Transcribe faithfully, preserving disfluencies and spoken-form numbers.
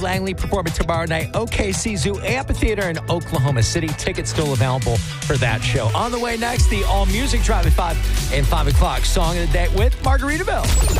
Langley performing tomorrow night, O K C Zoo Amphitheater in Oklahoma City. Tickets still available for that show. On the way next, the All Music Drive at five and five o'clock. Song of the day with Margaritaville.